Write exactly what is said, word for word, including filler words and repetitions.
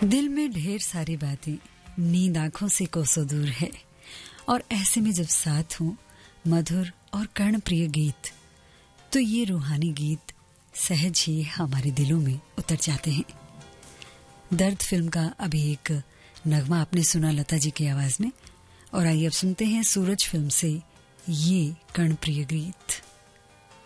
दिल में ढेर सारी बातें, नींद आंखों से कोसों दूर है, और ऐसे में जब साथ हो मधुर और कर्णप्रिय गीत, तो ये रूहानी गीत सहज ही हमारे दिलों में उतर जाते हैं। दर्द फिल्म का अभी एक नगमा आपने सुना लता जी की आवाज में, और आइए अब सुनते हैं सूरज फिल्म से ये कर्णप्रिय गीत।